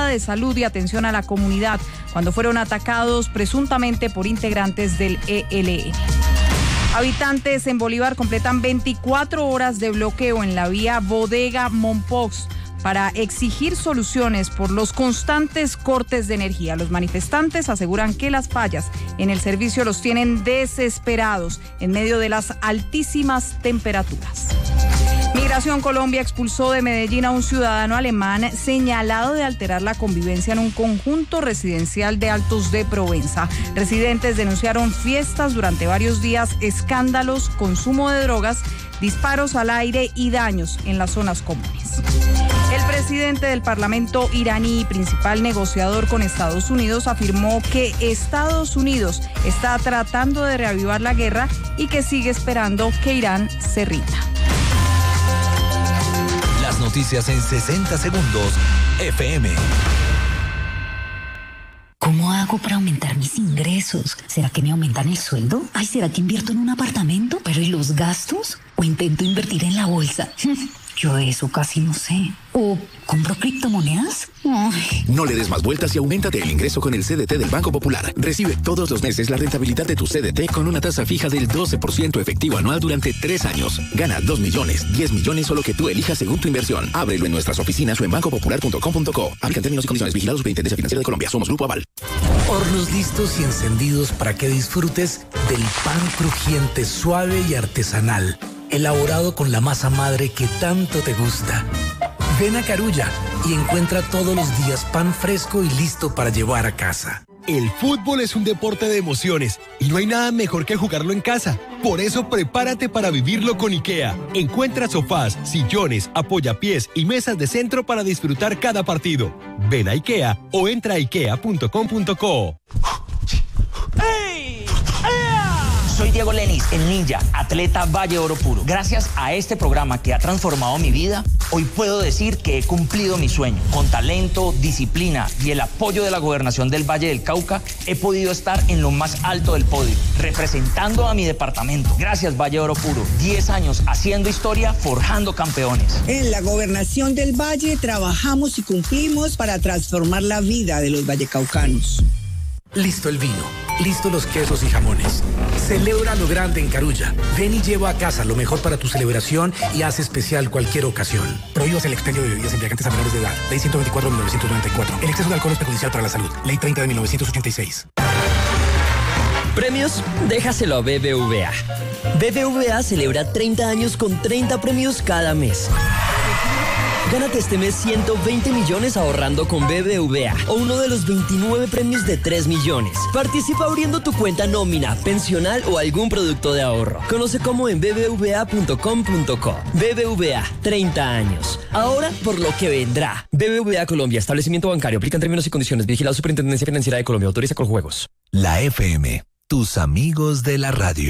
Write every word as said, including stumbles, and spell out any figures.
de salud y atención a la comunidad cuando fueron atacados presuntamente por integrantes del E L N. Habitantes en Bolívar completan veinticuatro horas de bloqueo en la vía Bodega-Mompox para exigir soluciones por los constantes cortes de energía. Los manifestantes aseguran que las fallas en el servicio los tienen desesperados en medio de las altísimas temperaturas. Migración Colombia expulsó de Medellín a un ciudadano alemán señalado de alterar la convivencia en un conjunto residencial de Altos de Provenza. Residentes denunciaron fiestas durante varios días, escándalos, consumo de drogas, disparos al aire y daños en las zonas comunes. El presidente del Parlamento iraní, principal negociador con Estados Unidos, afirmó que Estados Unidos está tratando de reavivar la guerra y que sigue esperando que Irán se rinda. Las noticias en sesenta segundos, F M. ¿Cómo hago para aumentar mis ingresos? ¿Será que me aumentan el sueldo? Ay, ¿será que invierto en un apartamento? ¿Pero y los gastos? ¿O intento invertir en la bolsa? Yo eso casi no sé. ¿O compro criptomonedas? Ay. No le des más vueltas y auméntate el ingreso con el C D T del Banco Popular. Recibe todos los meses la rentabilidad de tu C D T con una tasa fija del doce por ciento efectivo anual durante tres años. Gana dos millones, diez millones o lo que tú elijas según tu inversión. Ábrelo en nuestras oficinas o en banco popular punto com punto co. Aplican términos y condiciones. Vigilados Superintendencia Financiera de Colombia. Somos Grupo Aval. Hornos listos y encendidos para que disfrutes del pan crujiente, suave y artesanal, elaborado con la masa madre que tanto te gusta. Ven a Carulla y encuentra todos los días pan fresco y listo para llevar a casa. El fútbol es un deporte de emociones y no hay nada mejor que jugarlo en casa. Por eso prepárate para vivirlo con IKEA. Encuentra sofás, sillones, apoyapiés y mesas de centro para disfrutar cada partido. Ven a IKEA o entra a ikea punto com punto co. ¡Hey! Soy Diego Lenis, el ninja, atleta Valle Oro Puro. Gracias a este programa que ha transformado mi vida, hoy puedo decir que he cumplido mi sueño. Con talento, disciplina y el apoyo de la Gobernación del Valle del Cauca, he podido estar en lo más alto del podio, representando a mi departamento. Gracias, Valle Oro Puro. diez años haciendo historia, forjando campeones. En la Gobernación del Valle trabajamos y cumplimos para transformar la vida de los vallecaucanos. Listo el vino, listo los quesos y jamones. Celebra lo grande en Carulla. Ven y lleva a casa lo mejor para tu celebración y haz especial cualquier ocasión. Prohíbas el expendio de bebidas embriagantes a menores de edad. Ley ciento veinticuatro de mil novecientos noventa y cuatro. El exceso de alcohol es perjudicial para la salud. Ley treinta de mil novecientos ochenta y seis. Premios, déjaselo a B B V A. B B V A celebra treinta años con treinta premios cada mes. Gánate este mes ciento veinte millones ahorrando con B B V A o uno de los veintinueve premios de tres millones. Participa abriendo tu cuenta nómina, pensional o algún producto de ahorro. Conoce cómo en b b v a punto com punto co. B B V A, treinta años. Ahora por lo que vendrá. B B V A Colombia, establecimiento bancario. Aplican términos y condiciones. Vigilado Superintendencia Financiera de Colombia. Autoriza con juegos. La F M, tus amigos de la radio.